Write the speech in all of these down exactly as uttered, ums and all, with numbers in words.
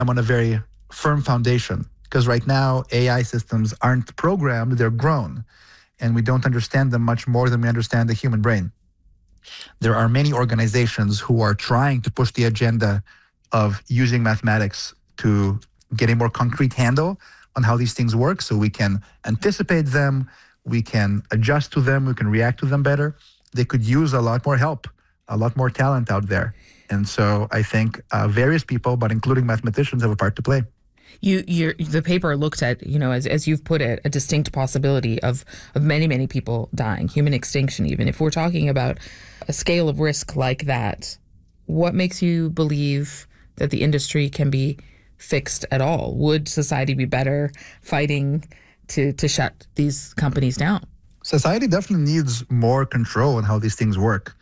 I'm on a very firm foundation because right now A I systems aren't programmed, they're grown. And we don't understand them much more than we understand the human brain. There are many organizations who are trying to push the agenda of using mathematics to get a more concrete handle on how these things work so we can anticipate them, we can adjust to them, we can react to them better. They could use a lot more help, a lot more talent out there. And so I think uh, various people, but including mathematicians, have a part to play. You, you're, the paper looked at, you know, as as you've put it, a distinct possibility of, of many, many people dying, human extinction even. If we're talking about a scale of risk like that, what makes you believe that the industry can be fixed at all? Would society be better fighting to, to shut these companies down? Society definitely needs more control on how these things work.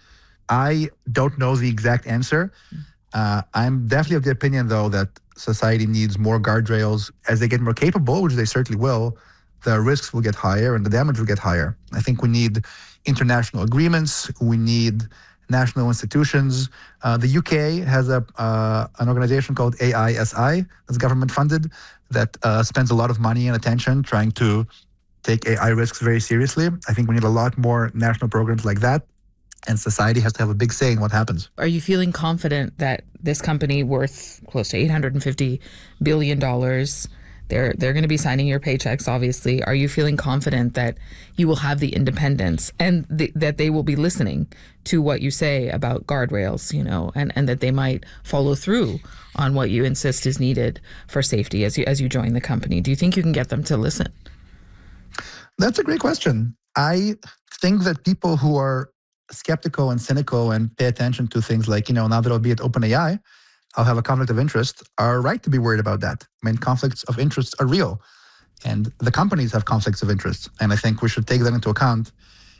I don't know the exact answer. Uh, I'm definitely of the opinion, though, that society needs more guardrails. As they get more capable, which they certainly will, the risks will get higher and the damage will get higher. I think we need international agreements. We need national institutions. Uh, the U K has a uh, an organization called A I S I that's government funded that uh, spends a lot of money and attention trying to take A I risks very seriously. I think we need a lot more national programs like that. And society has to have a big say in what happens. Are you feeling confident that this company worth close to eight hundred fifty billion dollars, they're, they're going to be signing your paychecks, obviously. Are you feeling confident that you will have the independence and the, that they will be listening to what you say about guardrails, you know, and, and that they might follow through on what you insist is needed for safety as you, as you join the company? Do you think you can get them to listen? That's a great question. I think that people who are skeptical and cynical and pay attention to things like, you know, now that I'll be at OpenAI, I'll have a conflict of interest, are right to be worried about that. I mean, conflicts of interest are real. And the companies have conflicts of interest. And I think we should take that into account.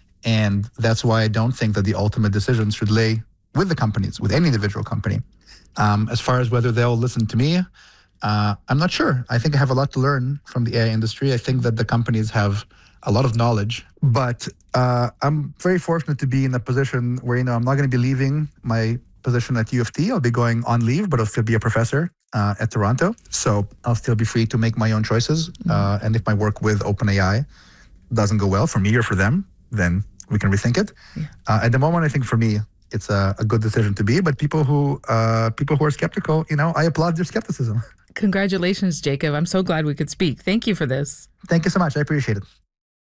And that's why I don't think that the ultimate decisions should lay with the companies, with any individual company. Um, as far as whether they'll listen to me, uh, I'm not sure. I think I have a lot to learn from the A I industry. I think that the companies have a lot of knowledge, but uh, I'm very fortunate to be in a position where, you know, I'm not going to be leaving my position at U of T. I'll be going on leave, but I'll still be a professor uh, at Toronto. So I'll still be free to make my own choices. Mm-hmm. Uh, and if my work with OpenAI doesn't go well for me or for them, then we can rethink it. Yeah. Uh, at the moment, I think for me, it's a, a good decision to be. But people who uh, people who are skeptical, you know, I applaud their skepticism. Congratulations, Jacob. I'm so glad we could speak. Thank you for this. Thank you so much. I appreciate it.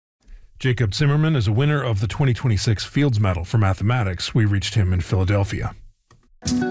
Jacob Zimmerman is a winner of the twenty twenty-six Fields Medal for Mathematics. We reached him in Philadelphia.